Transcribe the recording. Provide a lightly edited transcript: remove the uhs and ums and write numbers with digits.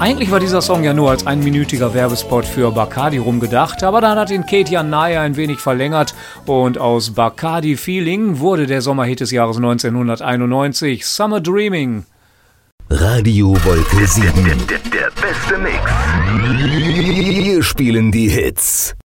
Eigentlich war dieser Song ja nur als einminütiger Werbespot für Bacardi rumgedacht, aber dann hat ihn Katie Naya ein wenig verlängert und aus Bacardi Feeling wurde der Sommerhit des Jahres 1991, Summer Dreaming. Radio Wolke 7. Der beste Mix. Wir spielen die Hits.